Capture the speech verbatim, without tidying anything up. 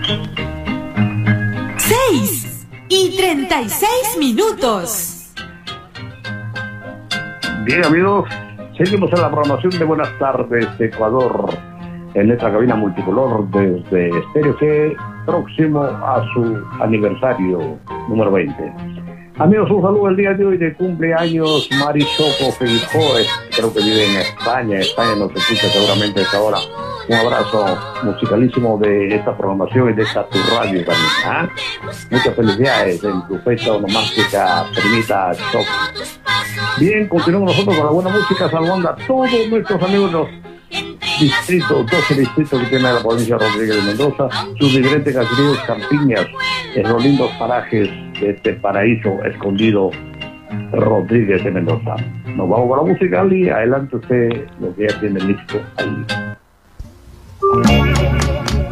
Seis y treinta y seis minutos. Bien, amigos, seguimos en la programación de Buenas Tardes Ecuador, en esta cabina multicolor desde Estéreo G, próximo a su aniversario número veinte. Amigos, un saludo el día de hoy de cumpleaños Mari Choco Feijóo, creo que vive en España, España nos escucha seguramente a esta hora. Un abrazo musicalísimo de esta programación y de esta tu radio también. ¿Ah? Muchas felicidades en tu fecha onomástica, primita Choco. Bien, continuamos nosotros con la buena música, saludando a todos nuestros amigos de los distritos, doce distritos que tiene la provincia de Rodríguez de Mendoza, sus diferentes caseríos, campiñas, en los lindos parajes de este paraíso escondido Rodríguez de Mendoza. Nos vamos con la música, Ali. Adelante usted, lo que ya tiene listo ahí.